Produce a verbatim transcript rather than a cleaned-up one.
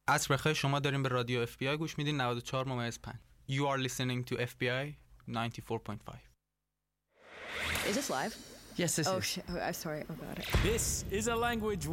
عصر بخیر، شما دارین به رادیو اف بی آی گوش میدین نود و چهار ممیز پنج. You are listening to اف بی آی ninety-four point five. Is this live? Yes, this Oh, is. shit. Oh, I'm sorry. Oh, God. This is a language